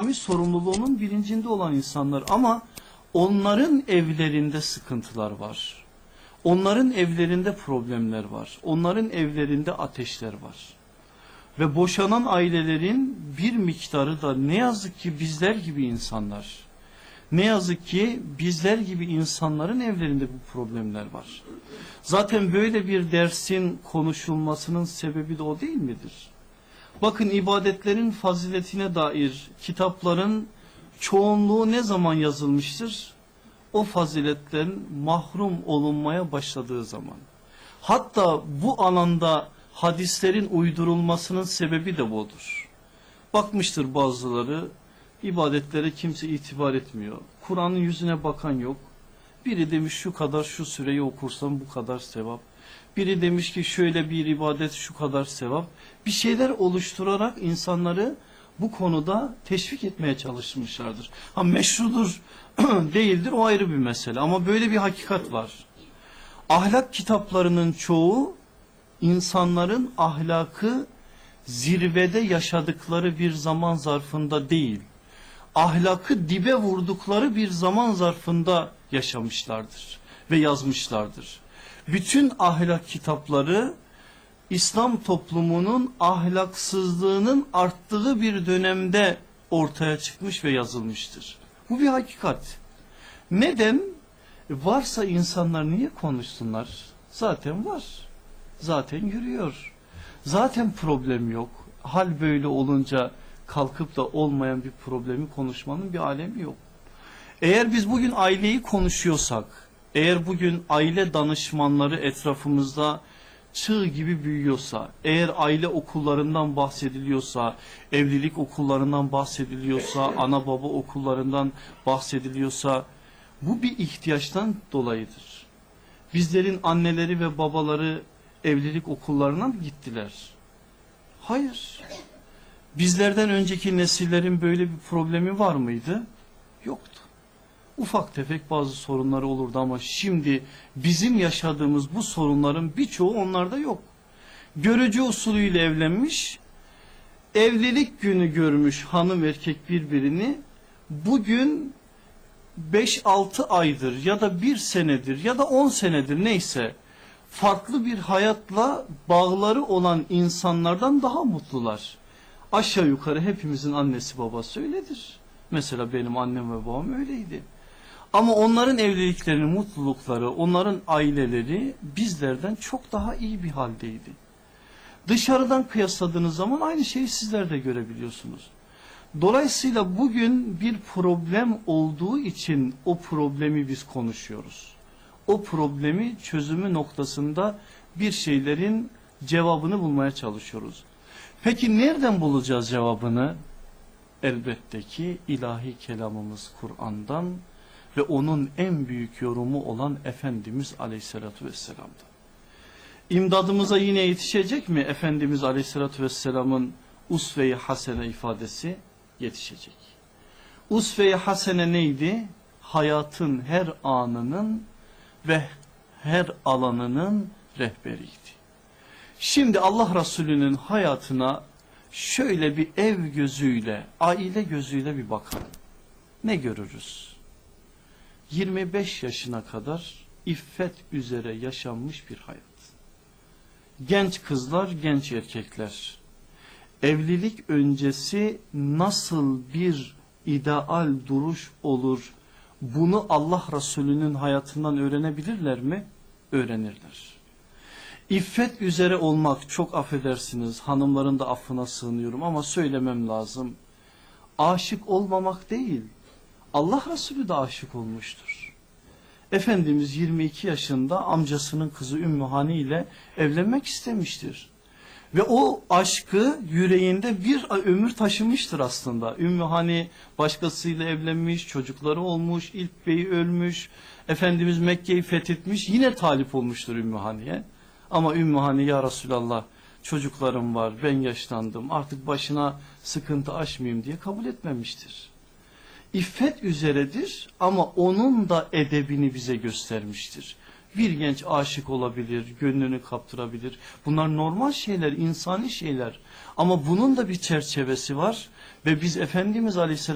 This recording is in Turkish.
İslami sorumluluğunun bilincinde olan insanlar, ama onların evlerinde sıkıntılar var. Onların evlerinde problemler var. Onların evlerinde ateşler var. Ve boşanan ailelerin bir miktarı da ne yazık ki bizler gibi insanlar. Ne yazık ki bizler gibi insanların evlerinde bu problemler var. Zaten böyle bir dersin konuşulmasının sebebi de o değil midir? Bakın, ibadetlerin faziletine dair kitapların çoğunluğu ne zaman yazılmıştır? O faziletten mahrum olunmaya başladığı zaman. Hatta bu alanda hadislerin uydurulmasının sebebi de budur. Bakmıştır bazıları, ibadetlere kimse itibar etmiyor. Kur'an'ın yüzüne bakan yok. Biri demiş şu kadar şu süreyi okursam bu kadar sevap. Biri demiş ki şöyle bir ibadet şu kadar sevap. Bir şeyler oluşturarak insanları bu konuda teşvik etmeye çalışmışlardır. Ha, meşrudur değildir, o ayrı bir mesele, ama böyle bir hakikat var. Ahlak kitaplarının çoğu insanların ahlakı zirvede yaşadıkları bir zaman zarfında değil, ahlakı dibe vurdukları bir zaman zarfında yaşamışlardır ve yazmışlardır. Bütün ahlak kitapları İslam toplumunun ahlaksızlığının arttığı bir dönemde ortaya çıkmış ve yazılmıştır. Bu bir hakikat. Neden? Varsa insanlar niye konuşsunlar? Zaten var. Zaten yürüyor. Zaten problem yok. Hal böyle olunca kalkıp da olmayan bir problemi konuşmanın bir alemi yok. Eğer biz bugün aileyi konuşuyorsak, eğer bugün aile danışmanları etrafımızda çığ gibi büyüyorsa, eğer aile okullarından bahsediliyorsa, evlilik okullarından bahsediliyorsa, ana baba okullarından bahsediliyorsa, bu bir ihtiyaçtan dolayıdır. Bizlerin anneleri ve babaları evlilik okullarına mı gittiler? Hayır. Bizlerden önceki nesillerin böyle bir problemi var mıydı? Yoktu. Ufak tefek bazı sorunları olurdu, ama şimdi bizim yaşadığımız bu sorunların birçoğu onlarda yok. Görücü usulüyle evlenmiş, evlilik günü görmüş hanım erkek birbirini, bugün 5-6 aydır ya da 1 senedir ya da 10 senedir neyse farklı bir hayatla bağları olan insanlardan daha mutlular. Aşağı yukarı hepimizin annesi babası öyledir. Mesela benim annem ve babam öyleydi. Ama onların evliliklerinin mutlulukları, onların aileleri bizlerden çok daha iyi bir haldeydi. Dışarıdan kıyasladığınız zaman aynı şeyi sizler de görebiliyorsunuz. Dolayısıyla bugün bir problem olduğu için o problemi biz konuşuyoruz. O problemi çözümü noktasında bir şeylerin cevabını bulmaya çalışıyoruz. Peki nereden bulacağız cevabını? Elbette ki ilahi kelamımız Kur'an'dan ve onun en büyük yorumu olan Efendimiz Aleyhisselatü Vesselam'dan. İmdadımıza yine yetişecek mi Efendimiz Aleyhisselatü Vesselam'ın usve-i hasene ifadesi? Yetişecek. Usve-i hasene neydi? Hayatın her anının ve her alanının rehberiydi. Şimdi Allah Resulü'nün hayatına şöyle bir ev gözüyle, aile gözüyle bir bakalım. Ne görürüz? 25 yaşına kadar iffet üzere yaşanmış bir hayat. Genç kızlar, genç erkekler, evlilik öncesi nasıl bir ideal duruş olur, bunu Allah Resulü'nün hayatından öğrenebilirler mi? Öğrenirler. İffet üzere olmak, çok affedersiniz, hanımların da affına sığınıyorum ama söylemem lazım. Aşık olmamak değil, Allah Resulü de aşık olmuştur. Efendimiz 22 yaşında amcasının kızı Ümmü Hani ile evlenmek istemiştir. Ve o aşkı yüreğinde bir ömür taşımıştır aslında. Ümmü Hani başkasıyla evlenmiş, çocukları olmuş, ilk beyi ölmüş. Efendimiz Mekke'yi fethetmiş, yine talip olmuştur Ümmü Hani'ye. Ama Ümmü Hani, ya Resulallah çocuklarım var, ben yaşlandım, artık başına sıkıntı açmayayım diye kabul etmemiştir. İffet üzeredir ama onun da edebini bize göstermiştir. Bir genç aşık olabilir, gönlünü kaptırabilir. Bunlar normal şeyler, insani şeyler. Ama bunun da bir çerçevesi var ve biz Efendimiz Aleyhisselam